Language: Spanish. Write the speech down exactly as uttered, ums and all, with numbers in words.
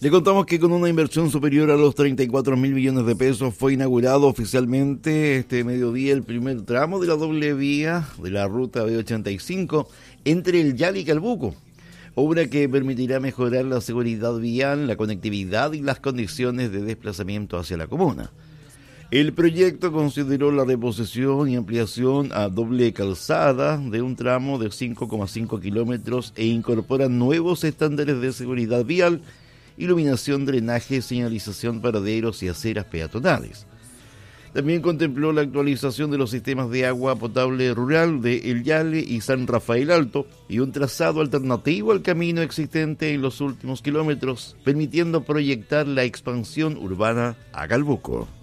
Le contamos que con una inversión superior a los treinta y cuatro mil millones de pesos fue inaugurado oficialmente este mediodía el primer tramo de la doble vía de la ruta B ochenta y cinco entre el Yali y Calbuco, obra que permitirá mejorar la seguridad vial, la conectividad y las condiciones de desplazamiento hacia la comuna. El proyecto consideró la reposición y ampliación a doble calzada de un tramo de cinco coma cinco kilómetros e incorpora nuevos estándares de seguridad vial, iluminación, drenaje, señalización, paraderos y aceras peatonales. También contempló la actualización de los sistemas de agua potable rural de El Yale y San Rafael Alto y un trazado alternativo al camino existente en los últimos kilómetros, permitiendo proyectar la expansión urbana a Calbuco.